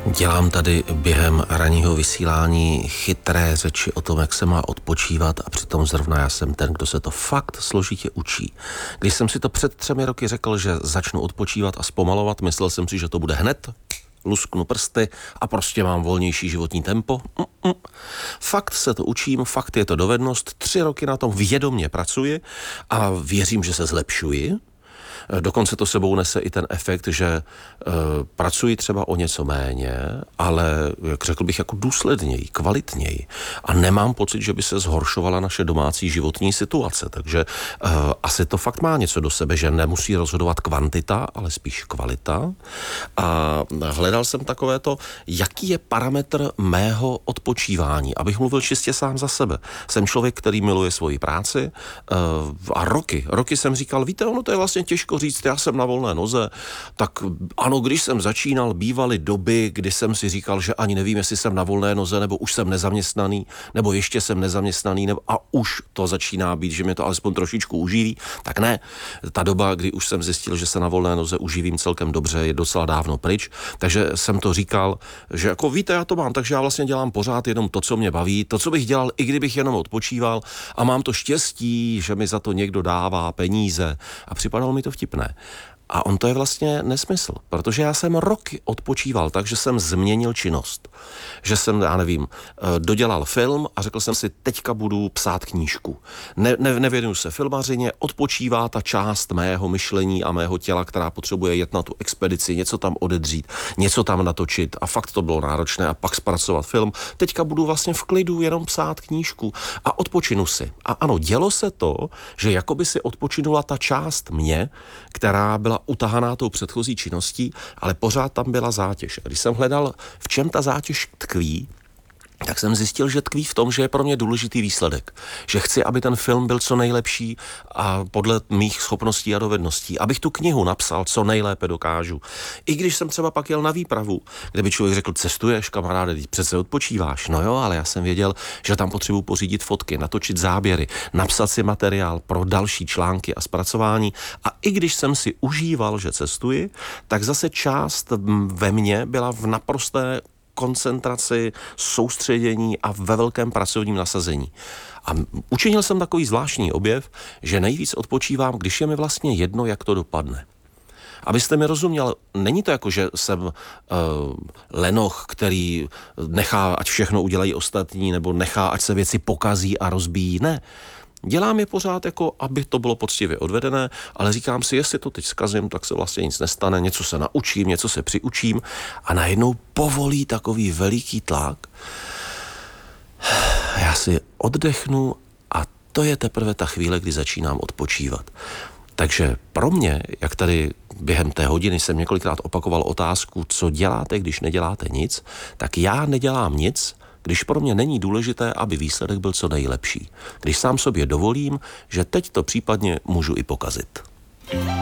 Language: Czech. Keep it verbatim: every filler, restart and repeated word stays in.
Dělám tady během ranního vysílání chytré řeči o tom, jak se má odpočívat, a přitom zrovna já jsem ten, kdo se to fakt složitě učí. Když jsem si to před třemi roky řekl, že začnu odpočívat a zpomalovat, myslel jsem si, že to bude hned, lusknu prsty a prostě mám volnější životní tempo. Mm-mm. Fakt se to učím, fakt je to dovednost, tři roky na tom vědomě pracuji a věřím, že se zlepšuji. Dokonce to sebou nese i ten efekt, že e, pracuji třeba o něco méně, ale, jak řekl bych, jako důsledněji, kvalitněji. A nemám pocit, že by se zhoršovala naše domácí životní situace. Takže e, asi to fakt má něco do sebe, že nemusí rozhodovat kvantita, ale spíš kvalita. A hledal jsem takové to, jaký je parametr mého odpočívání, abych mluvil čistě sám za sebe. Jsem člověk, který miluje svoji práci e, a roky, roky jsem říkal, víte, ono to je vlastně těžko říct, já jsem na volné noze, tak ano, když jsem začínal, bývaly doby, kdy jsem si říkal, že ani nevím, jestli jsem na volné noze, nebo už jsem nezaměstnaný, nebo ještě jsem nezaměstnaný, nebo a už to začíná být, že mě to alespoň trošičku uživí. Tak ne, ta doba, kdy už jsem zjistil, že se na volné noze uživím celkem dobře, je docela dávno pryč, takže jsem to říkal, že jako víte, já to mám, takže já vlastně dělám pořád jenom to, co mě baví, to, co bych dělal, i kdybych jenom odpočíval, a mám to štěstí, že mi za to někdo dává peníze, a připadalo mi to vtipné. A on to je vlastně nesmysl, protože já jsem roky odpočíval tak, že jsem změnil činnost. Že jsem, já nevím, dodělal film a řekl jsem si, teďka budu psát knížku. Ne, ne, nevěnuju se filmařině, odpočívá ta část mého myšlení a mého těla, která potřebuje jet na tu expedici, něco tam odedřít, něco tam natočit, a fakt to bylo náročné, a pak zpracovat film. Teďka budu vlastně v klidu jenom psát knížku a odpočinu si. A ano, dělo se to, že jakoby si odpočinula ta část mě, která byla utahaná tou předchozí činností, ale pořád tam byla zátěž. A když jsem hledal, v čem ta zátěž tkví, tak jsem zjistil, že tkví v tom, že je pro mě důležitý výsledek. Že chci, aby ten film byl co nejlepší a podle mých schopností a dovedností. Abych tu knihu napsal co nejlépe dokážu. I když jsem třeba pak jel na výpravu, kde by člověk řekl, cestuješ, kamaráde, teď přece odpočíváš. No jo, ale já jsem věděl, že tam potřebuji pořídit fotky, natočit záběry, napsat si materiál pro další články a zpracování. A i když jsem si užíval, že cestuji, tak zase část ve mně byla v naprosté koncentraci, soustředění a ve velkém pracovním nasazení. A učinil jsem takový zvláštní objev, že nejvíc odpočívám, když je mi vlastně jedno, jak to dopadne. Abyste mi rozuměl, není to jako, že jsem uh, lenoch, který nechá, ať všechno udělají ostatní, nebo nechá, ať se věci pokazí a rozbíjí. Ne. Dělám je pořád jako, aby to bylo poctivě odvedené, ale říkám si, jestli to teď zkazím, tak se vlastně nic nestane, něco se naučím, něco se přiučím, a najednou povolí takový veliký tlak. Já si oddechnu a to je teprve ta chvíle, kdy začínám odpočívat. Takže pro mě, jak tady během té hodiny jsem několikrát opakoval otázku, co děláte, když neděláte nic, tak já nedělám nic, když pro mě není důležité, aby výsledek byl co nejlepší. Když sám sobě dovolím, že teď to případně můžu i pokazit.